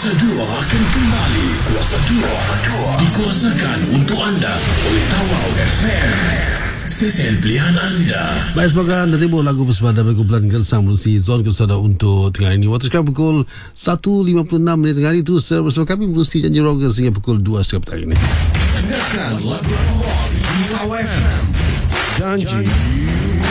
Kuasa 2 akan kembali. Kuasa 2 dikuasakan untuk anda oleh Tawau FM, stesen pilihan anda. Baik, semoga anda timbul lagu bersama berkumpulan Gersang Melalui Zon Kesada untuk tengah ini. Waktu sekarang pukul 1.56 tengah ini. Itu bersama kami Melalui Janji Roger sehingga pukul 2 sekarang petang ini. Dengarkan lagu rock di Tawau FM. Janji